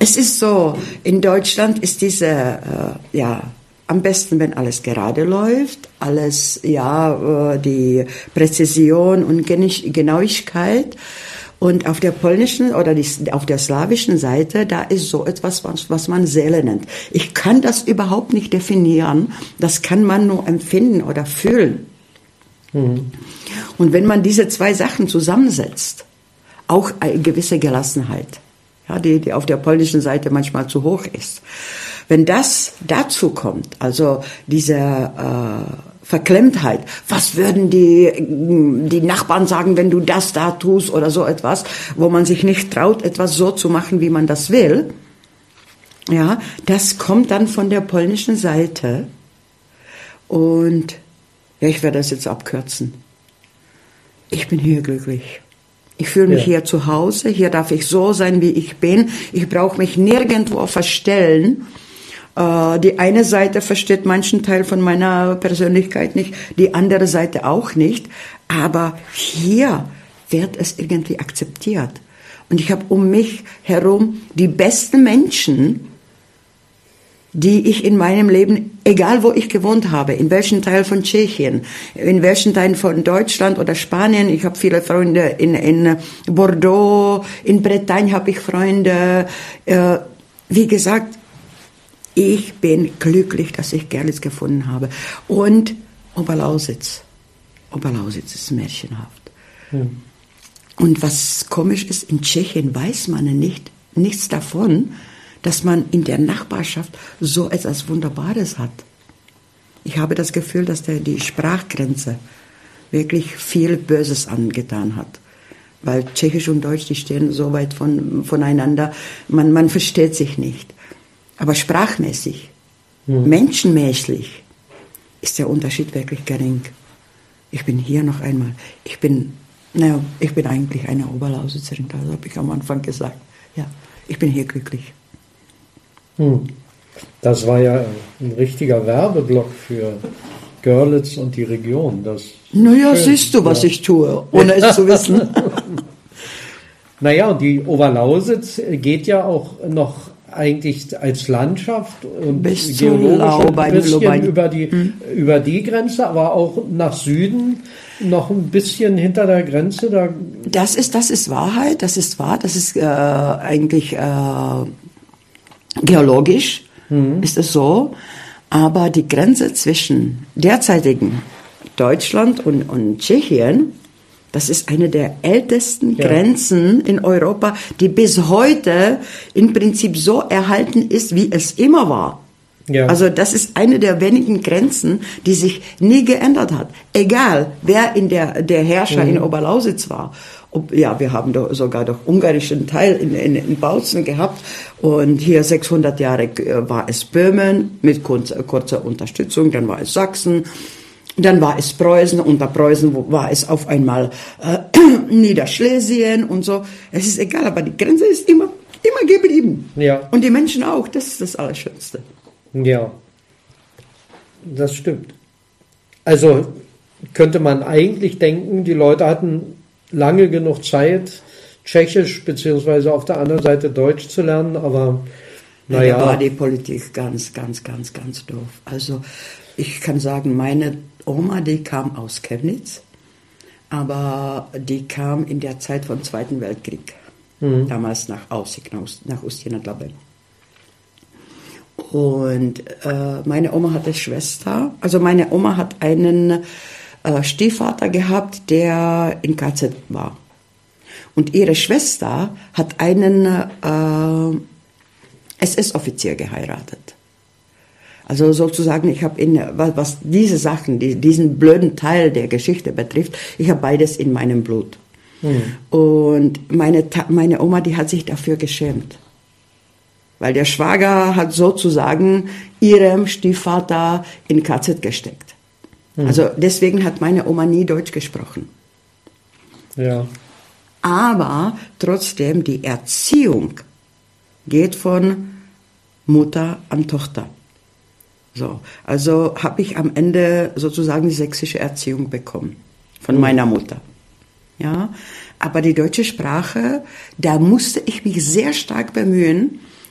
Es ist so, in Deutschland ist am besten, wenn alles gerade läuft, alles, die Präzision und Genauigkeit. Und auf der polnischen oder auf der slawischen Seite, da ist so etwas, was man Seele nennt. Ich kann das überhaupt nicht definieren. Das kann man nur empfinden oder fühlen. Mhm. Und wenn man diese zwei Sachen zusammensetzt, auch eine gewisse Gelassenheit, ja, die auf der polnischen Seite manchmal zu hoch ist. Wenn das dazu kommt, also diese Verklemmtheit, was würden die Nachbarn sagen, wenn du das da tust oder so etwas, wo man sich nicht traut, etwas so zu machen, wie man das will, ja, das kommt dann von der polnischen Seite. Und ja, ich werde das jetzt abkürzen. Ich bin hier glücklich. Ich fühle mich hier zu Hause, hier darf ich so sein, wie ich bin. Ich brauche mich nirgendwo verstellen. Die eine Seite versteht manchen Teil von meiner Persönlichkeit nicht, die andere Seite auch nicht. Aber hier wird es irgendwie akzeptiert. Und ich habe um mich herum die besten Menschen, die ich in meinem Leben, egal wo ich gewohnt habe, in welchem Teil von Tschechien, in welchem Teil von Deutschland oder Spanien, ich habe viele Freunde in Bordeaux, in Bretagne habe ich Freunde. Wie gesagt, ich bin glücklich, dass ich Görlitz gefunden habe. Und Oberlausitz ist märchenhaft. Hm. Und was komisch ist, in Tschechien weiß man nichts davon, dass man in der Nachbarschaft so etwas Wunderbares hat. Ich habe das Gefühl, dass die Sprachgrenze wirklich viel Böses angetan hat. Weil Tschechisch und Deutsch, die stehen so weit voneinander, man versteht sich nicht. Aber sprachmäßig, menschenmäßig ist der Unterschied wirklich gering. Ich bin hier noch einmal, ich bin eigentlich eine Oberlausitzerin, das habe ich am Anfang gesagt. Ja, ich bin hier glücklich. Das war ja ein richtiger Werbeblock für Görlitz und die Region. Siehst du, was ich tue, ohne es zu wissen. Naja, und die Oberlausitz geht ja auch noch eigentlich als Landschaft und bis geologisch ein bisschen über die Grenze, aber auch nach Süden noch ein bisschen hinter der Grenze. Das ist Wahrheit, das ist wahr, das ist eigentlich geologisch ist es so, aber die Grenze zwischen derzeitigen Deutschland und Tschechien, das ist eine der ältesten Grenzen in Europa, die bis heute im Prinzip so erhalten ist, wie es immer war. Ja. Also das ist eine der wenigen Grenzen, die sich nie geändert hat. Egal, wer der Herrscher in Oberlausitz war. Wir haben sogar doch ungarischen Teil in Bautzen gehabt. Und hier 600 Jahre war es Böhmen mit kurzer Unterstützung, dann war es Sachsen. Dann war es Preußen, unter Preußen war es auf einmal Niederschlesien und so. Es ist egal, aber die Grenze ist immer geblieben. Ja. Und die Menschen auch, das ist das Allerschönste. Ja, das stimmt. Also könnte man eigentlich denken, die Leute hatten lange genug Zeit, Tschechisch beziehungsweise auf der anderen Seite Deutsch zu lernen, aber naja. Da war die Politik ganz, ganz, ganz, ganz doof. Also ich kann sagen, meine Oma, die kam aus Chemnitz, aber die kam in der Zeit vom Zweiten Weltkrieg, damals nach Aussig, nach Ustjena-Labem. Und meine Oma hatte Schwester, also meine Oma hat einen Stiefvater gehabt, der in KZ war. Und ihre Schwester hat einen SS-Offizier geheiratet. Also sozusagen, ich habe was diese Sachen, diesen blöden Teil der Geschichte betrifft, ich habe beides in meinem Blut. Und meine Oma, die hat sich dafür geschämt. Weil der Schwager hat sozusagen ihrem Stiefvater in KZ gesteckt. Also deswegen hat meine Oma nie Deutsch gesprochen. Ja. Aber trotzdem, die Erziehung geht von Mutter an Tochter. So, also habe ich am Ende sozusagen die sächsische Erziehung bekommen von meiner Mutter. Ja, aber die deutsche Sprache, da musste ich mich sehr stark bemühen,